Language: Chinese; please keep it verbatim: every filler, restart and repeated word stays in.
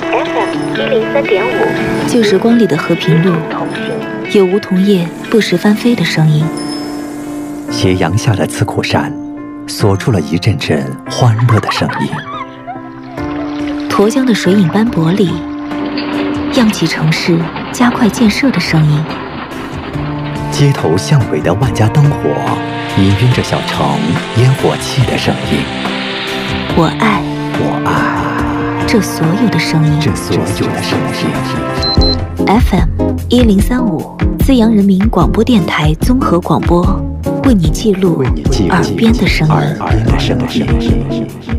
F M 一零三点五， 旧时光里的和平路，有梧桐叶不时翻飞的声音。 斜阳下的刺库山，锁住了一阵阵欢乐的声音。 沱江的水影斑驳里，漾起城市加快建设的声音。 街头巷尾的万家灯火，氤氲着小城烟火气的声音。 我爱， 我爱这所有的声音， 这所有的声音。 F M 一零三五，资阳人民广播电台综合广播，为你记录耳边的声音。 耳边的声音。